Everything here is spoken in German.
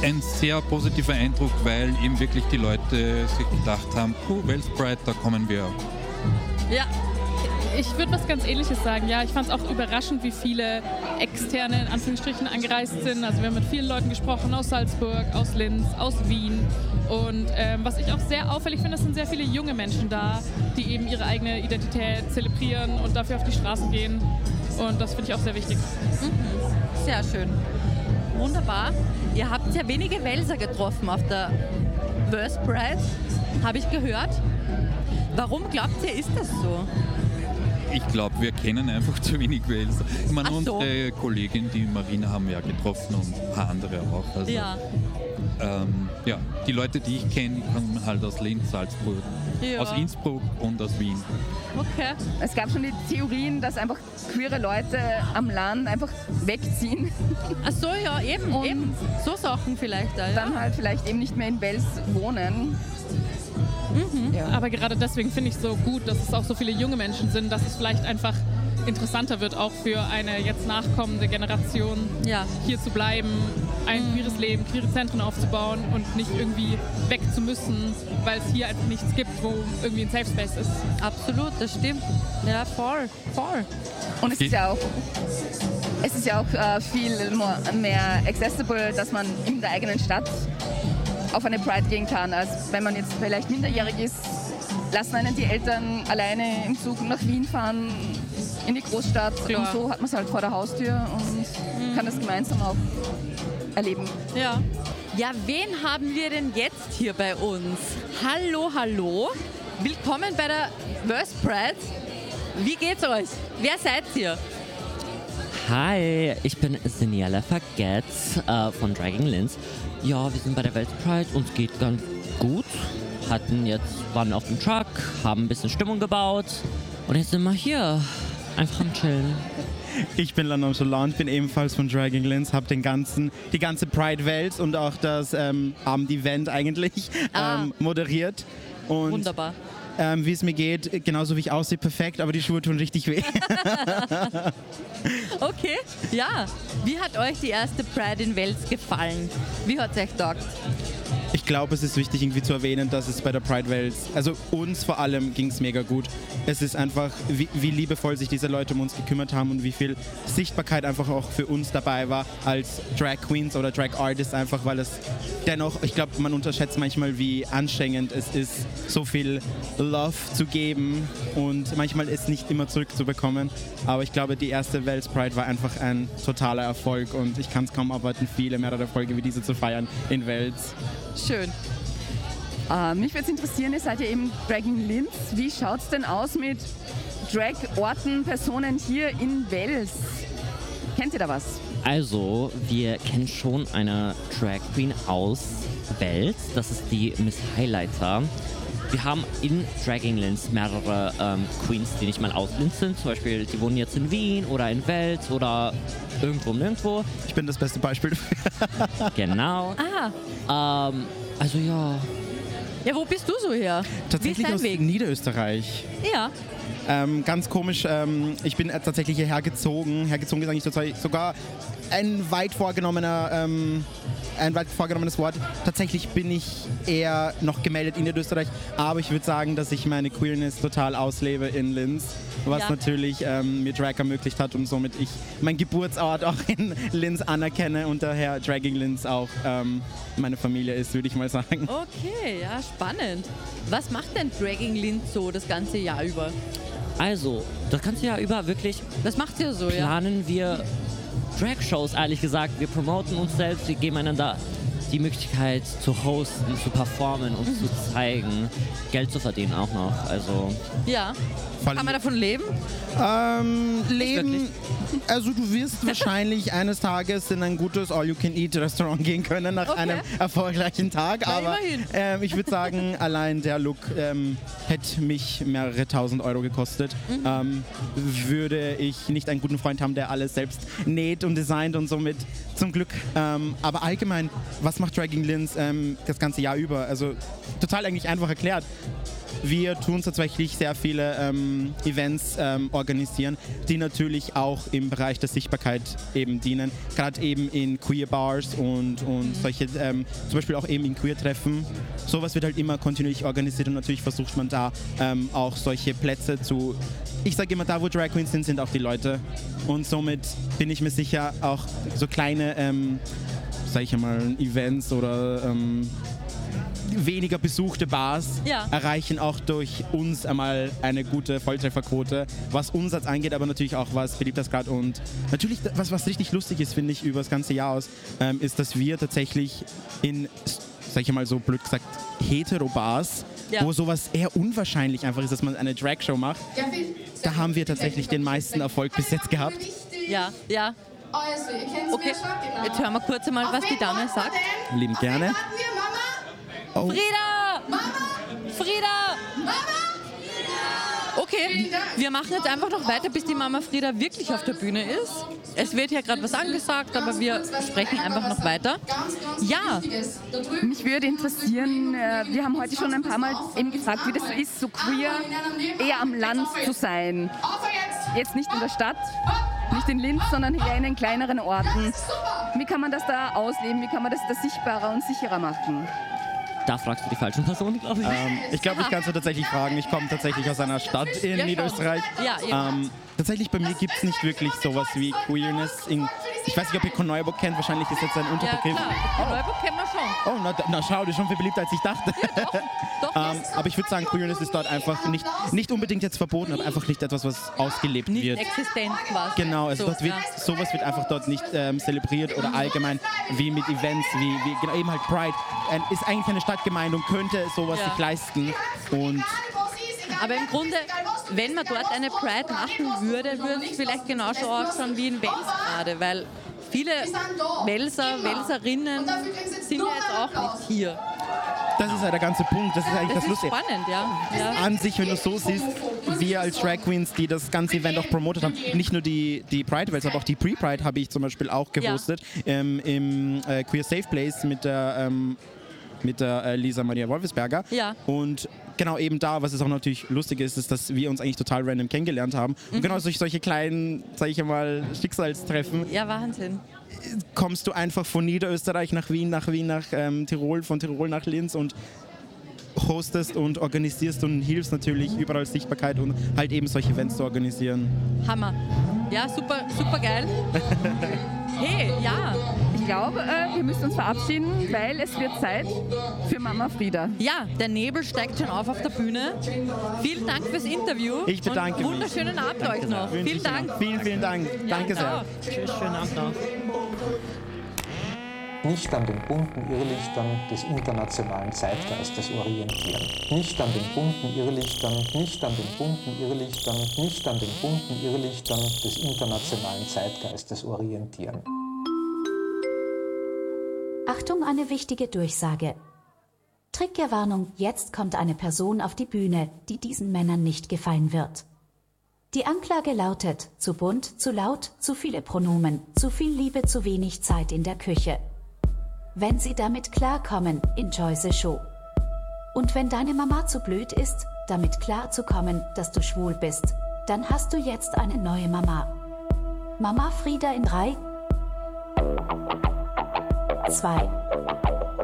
ein sehr positiver Eindruck, weil eben wirklich die Leute sich gedacht haben, Wales Pride, da kommen wir. Ja, ich würde was ganz Ähnliches sagen. Ja, ich fand es auch überraschend, wie viele Externe in Anführungsstrichen angereist sind. Also wir haben mit vielen Leuten gesprochen aus Salzburg, aus Linz, aus Wien. Und was ich auch sehr auffällig finde, es sind sehr viele junge Menschen da, die eben ihre eigene Identität zelebrieren und dafür auf die Straßen gehen. Und das finde ich auch sehr wichtig. Sehr schön. Wunderbar. Ihr habt ja wenige Welser getroffen auf der Wales Pride, habe ich gehört. Warum glaubt ihr, ist das so? Ich glaube, wir kennen einfach zu wenig Wales. Ich meine, Ach so. unsere Kollegin, die Marina, haben wir ja getroffen und ein paar andere auch. Also, Ja. Ja, die Leute, die ich kenne, kommen halt aus Linz, Salzburg, Ja. aus Innsbruck und aus Wien. Okay. Es gab schon die Theorien, dass einfach queere Leute am Land einfach wegziehen, Ach so, ja, eben. So Sachen vielleicht. Ja. dann halt vielleicht eben nicht mehr in Wels wohnen. Ja. Aber gerade deswegen finde ich es so gut, dass es auch so viele junge Menschen sind, dass es vielleicht einfach interessanter wird, auch für eine jetzt nachkommende Generation Ja. hier zu bleiben, ein queeres Leben, queere Zentren aufzubauen und nicht irgendwie weg zu müssen, weil es hier einfach nichts gibt, wo irgendwie ein Safe Space ist. Absolut, das stimmt. Ja, voll. Und es ist ja auch viel mehr accessible, dass man in der eigenen Stadt auf eine Pride gehen kann, als wenn man jetzt vielleicht minderjährig ist, lassen einen die Eltern alleine im Zug nach Wien fahren, in die Großstadt. Klar. Und so hat man es halt vor der Haustür und kann das gemeinsam auch erleben. Ja. Ja, wen haben wir denn jetzt hier bei uns? Hallo, hallo. Willkommen bei der Wales Pride. Wie geht's euch? Wer seid ihr? Hi, ich bin Seniela Forgets von Dragging Linz. Ja, wir sind bei der Wales Pride, uns geht ganz gut. Waren auf dem Truck, haben ein bisschen Stimmung gebaut und jetzt sind wir hier, einfach am Chillen. Ich bin Landon Solant, bin ebenfalls von Dragging Linz, habe die ganze Pride-Welt und auch das Abend-Event eigentlich moderiert. Und Wunderbar. wie es mir geht, genauso wie ich aussehe, perfekt, aber die Schuhe tun richtig weh. Okay, ja. Wie hat euch die erste Pride in Wels gefallen? Wie hat es euch gedacht? Ich glaube, es ist wichtig irgendwie zu erwähnen, dass es bei der Pride Wales, also uns vor allem, ging es mega gut. Es ist einfach, wie liebevoll sich diese Leute um uns gekümmert haben und wie viel Sichtbarkeit einfach auch für uns dabei war als Drag Queens oder Drag Artists, einfach weil es dennoch, ich glaube, man unterschätzt manchmal, wie anstrengend es ist, so viel Love zu geben und manchmal ist nicht immer zurückzubekommen. Aber ich glaube, die erste Wales Pride war einfach ein totaler Erfolg und ich kann es kaum erwarten, viele mehrere Erfolge wie diese zu feiern in Wales. Schön. Mich würde es interessieren, ihr seid ja eben Dragging Linz. Wie schaut es denn aus mit Drag-Orten, Personen hier in Wels? Kennt ihr da was? Also, wir kennen schon eine Drag Queen aus Wels, das ist die Miss Highlighter. Wir haben in Dragging Linz mehrere Queens, die nicht mal aus Linz sind. Zum Beispiel, die wohnen jetzt in Wien oder in Wels oder irgendwo und nirgendwo. Ich bin das beste Beispiel dafür. Genau. Also ja. Ja, wo bist du so her? Tatsächlich Wie ist dein aus Weg? Niederösterreich. Ja. Ganz komisch, ich bin tatsächlich hierher gezogen. Hergezogen ist eigentlich sogar ein weit vorgenommenes Wort. Tatsächlich bin ich eher noch gemeldet in Niederösterreich, aber ich würde sagen, dass ich meine Queerness total auslebe in Linz, was Ja. natürlich mir Drag ermöglicht hat und somit ich meinen Geburtsort auch in Linz anerkenne und daher Dragging Linz auch meine Familie ist, würde ich mal sagen. Okay, ja, spannend. Was macht denn Dragging Linz so das ganze Jahr über? Also, das ganze Jahr über wirklich Das macht ihr so, ja? planen wir Drag-Shows, ehrlich gesagt. Wir promoten uns selbst, wir geben einander die Möglichkeit zu hosten, zu performen, uns zu zeigen, Geld zu verdienen auch noch. Also, Ja. Voll- Kann man davon leben? Leben, wirklich. also du wirst wahrscheinlich eines Tages in ein gutes All-You-Can-Eat-Restaurant gehen können nach Okay. einem erfolgreichen Tag, Na, aber immerhin. ich würde sagen, allein der Look hätte mich mehrere tausend Euro gekostet. Würde ich nicht einen guten Freund haben, der alles selbst näht und designt und somit zum Glück. Aber allgemein, was macht Dragging Linz das ganze Jahr über? Also total eigentlich einfach erklärt. wir tun tatsächlich sehr viele Events organisieren, die natürlich auch im Bereich der Sichtbarkeit eben dienen. Gerade eben in Queer Bars und solche, zum Beispiel auch eben in Queer-Treffen. Sowas wird halt immer kontinuierlich organisiert und natürlich versucht man da auch solche Plätze zu... Ich sage immer, da wo Drag Queens sind auch die Leute. Und somit bin ich mir sicher, auch so kleine, sag ich mal, Events oder weniger besuchte Bars erreichen auch durch uns einmal eine gute Volltrefferquote, was Umsatz angeht, aber natürlich auch was Beliebtheitsgrad. Und natürlich, was richtig lustig ist, finde ich, über das ganze Jahr aus, ist, dass wir tatsächlich in, sag ich mal so blöd gesagt, Hetero-Bars, wo sowas eher unwahrscheinlich einfach ist, dass man eine Drag-Show macht, da haben wir tatsächlich den meisten Erfolg bis jetzt gehabt. Ja. Okay, jetzt hören wir kurz einmal, was die Dame sagt. Liebend gerne. Oh. Frieda! Okay, wir machen jetzt einfach noch weiter, bis die Mama Frieda wirklich auf der Bühne ist. Es wird ja gerade was angesagt, aber wir sprechen einfach noch weiter. Ja. Mich würde interessieren, wir haben heute schon ein paar Mal eben gefragt, wie das so ist, so queer eher am Land zu sein. Jetzt nicht in der Stadt, nicht in Linz, sondern eher in den kleineren Orten. Wie kann man das da ausleben? Wie kann man das da sichtbarer und sicherer machen? Da fragst du die falschen Personen, glaube ich. Ich glaube, ich kann es tatsächlich fragen. Ich komme tatsächlich aus einer Stadt in Niederösterreich. Tatsächlich bei mir gibt es nicht wirklich sowas wie Queerness. Ich weiß nicht, ob ihr Korneuburg kennt, wahrscheinlich ist jetzt ein Unterbegriff. Korneuburg kennen wir schon. Oh, na schau, das ist schon viel beliebter, als ich dachte. Ja, doch, aber ich würde sagen, Queerness ist dort einfach nicht unbedingt jetzt verboten, aber einfach nicht etwas, was ausgelebt wird. Nicht existent quasi. Genau, also sowas wird einfach dort nicht zelebriert oder allgemein wie mit Events, wie genau, eben halt Pride. Ist eigentlich eine Stadtgemeinde und könnte sowas sich leisten. Und aber im Grunde, wenn man dort eine Pride machen würde, würde es vielleicht genauso ausschauen wie in Wels gerade, weil viele Welserinnen sind ja jetzt auch nicht hier. Das ist ja der ganze Punkt, das ist eigentlich das Lustige. Spannend, ja. An sich, wenn du so siehst, wir als Drag Queens, die das ganze Event auch promotet haben, nicht nur die Pride Wels, aber auch die Pre-Pride habe ich zum Beispiel auch gehostet im Queer Safe Place mit der Lisa Maria Wolfesberger. Ja. Und genau eben da, was es auch natürlich lustig ist, dass wir uns eigentlich total random kennengelernt haben. Und genau durch solche kleinen, sag ich mal, Schicksalstreffen. Ja, Wahnsinn. Kommst du einfach von Niederösterreich nach Wien, nach Tirol, von Tirol nach Linz und hostest und organisierst und hilfst natürlich überall Sichtbarkeit und halt eben solche Events zu organisieren. Hammer. Ja, super geil. Hey, ja. Ich glaube, wir müssen uns verabschieden, weil es wird Zeit für Mama Frieda. Ja, der Nebel steigt schon auf der Bühne. Vielen Dank fürs Interview. Ich bedanke mich. Wunderschönen Abend euch noch. Vielen Dank. Vielen Dank. Ja, Danke sehr. Tschüss, schönen Abend noch. Nicht an den bunten Irrlichtern des internationalen Zeitgeistes orientieren. Nicht an den bunten Irrlichtern, nicht an den bunten Irrlichtern, nicht an den bunten Irrlichtern des internationalen Zeitgeistes orientieren. Achtung, eine wichtige Durchsage. Triggerwarnung, jetzt kommt eine Person auf die Bühne, die diesen Männern nicht gefallen wird. Die Anklage lautet: zu bunt, zu laut, zu viele Pronomen, zu viel Liebe, zu wenig Zeit in der Küche. Wenn Sie damit klarkommen, enjoy the show. Und wenn deine Mama zu blöd ist, damit klarzukommen, dass du schwul bist, dann hast du jetzt eine neue Mama. Mama Frieda in 3, 2,